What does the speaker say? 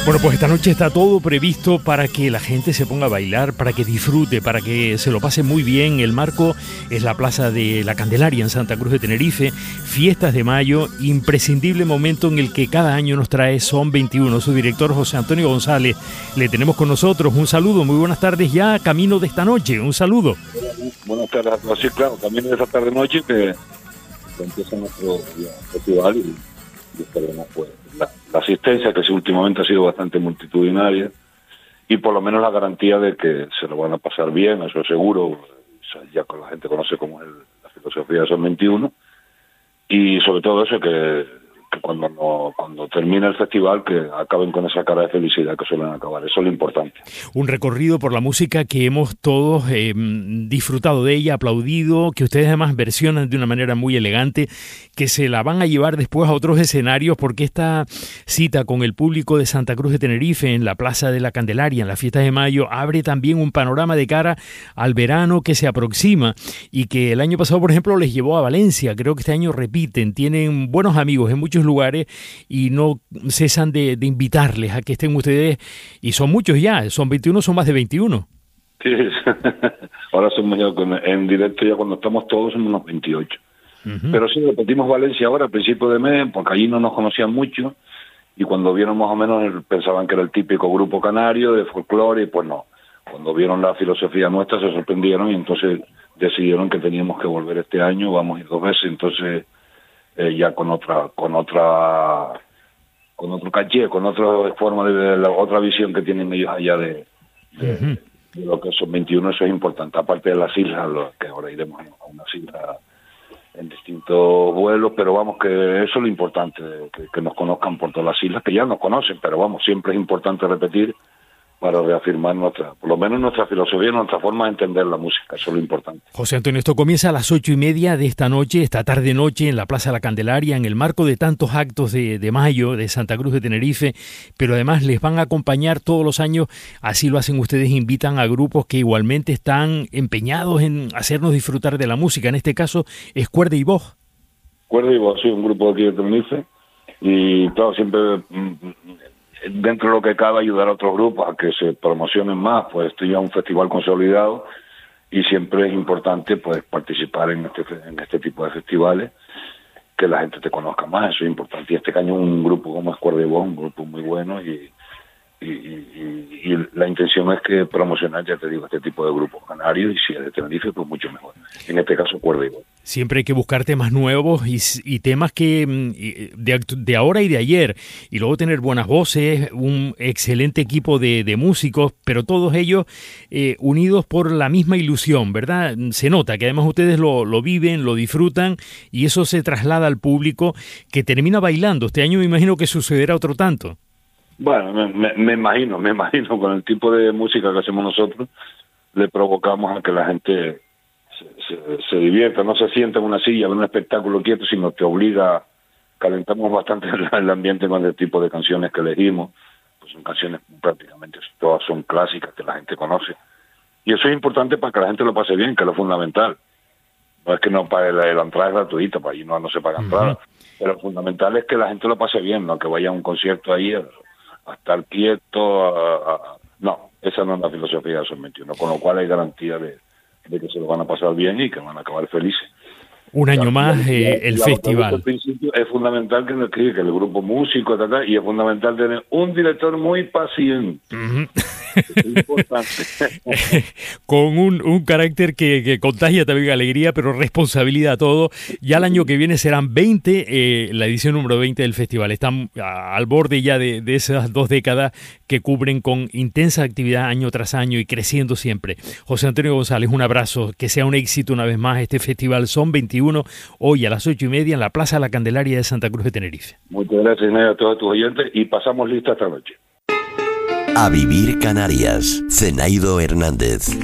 Bueno, pues esta noche está todo previsto para que la gente se ponga a bailar, para que disfrute, para que se lo pase muy bien. El marco es la Plaza de la Candelaria en Santa Cruz de Tenerife. Fiestas de mayo, imprescindible momento en el que cada año nos trae Son 21. Su director José Antonio González, le tenemos con nosotros. Un saludo, muy buenas tardes ya, camino de esta noche. Un saludo. Buenas tardes, sí, claro, camino de esta tarde-noche que empieza nuestro festival y esperemos pues la asistencia que últimamente ha sido bastante multitudinaria y por lo menos la garantía de que se lo van a pasar bien, eso es seguro, ya la gente conoce cómo es la filosofía de Son 21 y sobre todo eso que cuando termine el festival que acaben con esa cara de felicidad que suelen acabar, eso es lo importante. Un recorrido por la música que hemos todos disfrutado de ella, aplaudido, que ustedes además versionan de una manera muy elegante, que se la van a llevar después a otros escenarios porque esta cita con el público de Santa Cruz de Tenerife en la Plaza de la Candelaria, en las fiestas de mayo, abre también un panorama de cara al verano que se aproxima y que el año pasado, por ejemplo, les llevó a Valencia. Creo que este año repiten, tienen buenos amigos en muchos lugares y no cesan de invitarles a que estén ustedes, y son muchos ya, Son 21, son más de 21. Sí, ahora somos ya en directo, ya cuando estamos todos somos unos 28. Uh-huh. Pero sí, repetimos Valencia ahora a principio de mes, porque allí no nos conocían mucho, y cuando vieron más o menos pensaban que era el típico grupo canario de folclore, y pues no. Cuando vieron la filosofía nuestra se sorprendieron y entonces decidieron que teníamos que volver este año, vamos a ir 2 veces, entonces ya con otro caché, con otra forma de la otra visión que tienen ellos allá de lo que son 21, eso es importante, aparte de las islas, que ahora iremos a unas islas en distintos vuelos, pero vamos, que eso es lo importante, que nos conozcan por todas las islas, que ya nos conocen, pero vamos, siempre es importante repetir para reafirmar por lo menos nuestra filosofía, nuestra forma de entender la música, eso es lo importante. José Antonio, esto comienza a las 8:30 de esta noche, esta tarde-noche, en la Plaza de la Candelaria, en el marco de tantos actos de mayo de Santa Cruz de Tenerife, pero además les van a acompañar todos los años, así lo hacen ustedes, invitan a grupos que igualmente están empeñados en hacernos disfrutar de la música, en este caso es Cuerda y Voz. Cuerda y Voz, sí, un grupo de aquí de Tenerife, y claro, siempre dentro de lo que cabe ayudar a otros grupos a que se promocionen más, pues esto ya es un festival consolidado y siempre es importante pues participar en este tipo de festivales, que la gente te conozca más, eso es importante. Y este año un grupo como es Cuerda y Voz, un grupo muy bueno y la intención es que promocionar, ya te digo, este tipo de grupos canarios, y si es de Tenerife, pues mucho mejor. En este caso, Cuerda y Voz. Siempre hay que buscar temas nuevos y temas que de ahora y de ayer, y luego tener buenas voces, un excelente equipo de músicos, pero todos ellos unidos por la misma ilusión, ¿verdad? Se nota que además ustedes lo viven, lo disfrutan, y eso se traslada al público que termina bailando. Este año me imagino que sucederá otro tanto. Bueno, me imagino, con el tipo de música que hacemos nosotros, le provocamos a que la gente se divierta, no se sienta en una silla, en un espectáculo quieto, sino que obliga, calentamos bastante el ambiente con el tipo de canciones que elegimos, pues son canciones prácticamente todas son clásicas que la gente conoce, y eso es importante para que la gente lo pase bien, que es lo fundamental. No es que no pague la entrada es gratuita, para allí no se paga entrada, pero lo fundamental es que la gente lo pase bien, no que vaya a un concierto ahí a estar quieto, no, esa no es la filosofía de Son 21, con lo cual hay garantía de que se lo van a pasar bien y que van a acabar felices. Un año más el festival. Al principio es fundamental que el grupo músico, y es fundamental tener un director muy paciente. Es importante. Con un carácter que contagia también alegría, pero responsabilidad a todo. Ya el año que viene serán 20, la edición número 20 del festival. Están al borde ya de esas 2 décadas que cubren con intensa actividad año tras año y creciendo siempre. José Antonio González, un abrazo, que sea un éxito una vez más este festival Son 21, hoy a las 8:30 en la Plaza de la Candelaria de Santa Cruz de Tenerife. Muchas gracias a todos tus oyentes y pasamos lista esta noche. A Vivir Canarias, Zenaido Hernández.